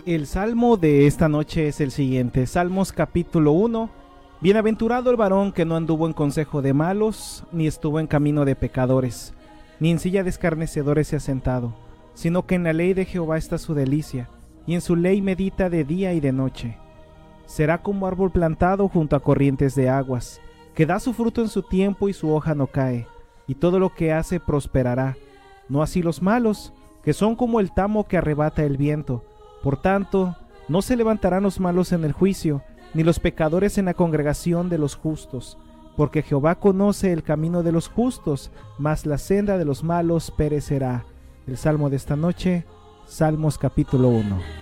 El salmo de esta noche es el siguiente. Salmos capítulo 1. Bienaventurado el varón que no anduvo en consejo de malos, ni estuvo en camino de pecadores, ni en silla de escarnecedores se ha sentado, sino que en la ley de Jehová está su delicia, y en su ley medita de día y de noche. Será como árbol plantado junto a corrientes de aguas, que da su fruto en su tiempo y su hoja no cae, y todo lo que hace prosperará. No así los malos, que son como el tamo que arrebata el viento. Por tanto, no se levantarán los malos en el juicio, ni los pecadores en la congregación de los justos, porque Jehová conoce el camino de los justos, mas la senda de los malos perecerá. El salmo de esta noche, Salmos capítulo 1.